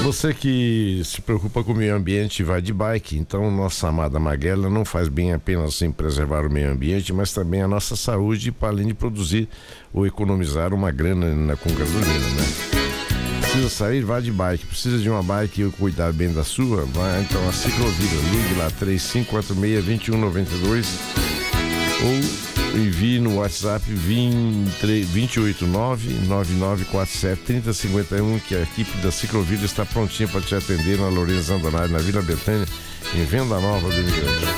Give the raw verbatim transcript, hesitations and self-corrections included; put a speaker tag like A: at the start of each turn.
A: Você que se preocupa com o meio ambiente e vai de bike, então nossa amada Magrela não faz bem apenas em preservar o meio ambiente, mas também a nossa saúde, para além de produzir ou economizar uma grana na, com gasolina, né? Precisa sair, vá de bike. Precisa de uma bike e cuidar bem da sua? Vai então a Ciclovida. Ligue lá três cinco quatro seis, dois um nove dois ou envie no WhatsApp vinte e oito nove, nove nove quatro sete, três zero cinco um, que a equipe da Ciclovida está prontinha para te atender na Lourenço Zandanari, na Vila Betânia, em Venda Nova do Imigrante.